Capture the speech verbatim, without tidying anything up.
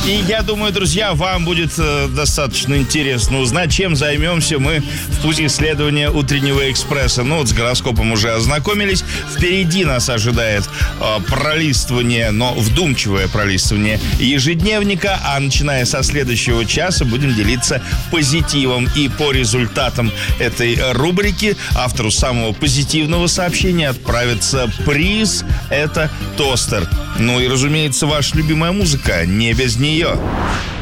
И я думаю, друзья, вам будет э, достаточно интересно узнать, чем займемся мы в пути исследования утреннего экспресса. Ну вот с гороскопом уже ознакомились. Впереди нас ожидает э, пролистывание, но вдумчивое пролистывание ежедневника. А начиная со следующего часа будем делиться позитивом. И по результатам этой рубрики автору самого позитивного сообщения отправится приз. Это тостер. Ну и, разумеется, ваша любимая музыка. Не без нее.